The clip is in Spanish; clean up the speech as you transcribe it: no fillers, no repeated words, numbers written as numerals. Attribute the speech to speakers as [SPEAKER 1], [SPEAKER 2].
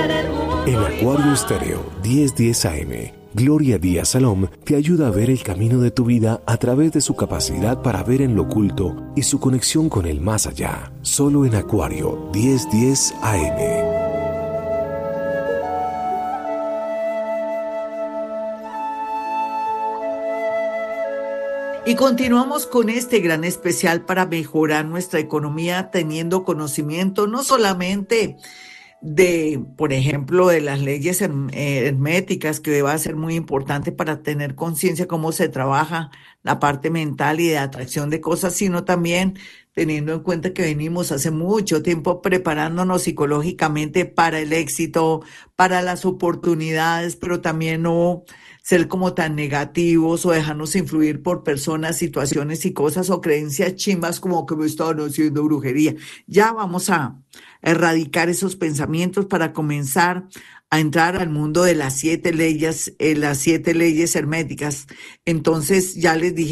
[SPEAKER 1] En Acuario Estéreo 1010 AM, Gloria Díaz Salom te ayuda a ver el camino de tu vida a través de su capacidad para ver en lo oculto y su conexión con el más allá. Solo en Acuario 1010 AM.
[SPEAKER 2] Y continuamos con este gran especial para mejorar nuestra economía teniendo conocimiento no solamente de, por ejemplo, de las leyes herméticas, que va a ser muy importante para tener conciencia cómo se trabaja la parte mental y de atracción de cosas, sino también teniendo en cuenta que venimos hace mucho tiempo preparándonos psicológicamente para el éxito, para las oportunidades, pero también no ser como tan negativos o dejarnos influir por personas, situaciones y cosas o creencias chimbas como que me están haciendo brujería. Ya vamos a erradicar esos pensamientos para comenzar a entrar al mundo de las 7 leyes herméticas. Entonces ya les dije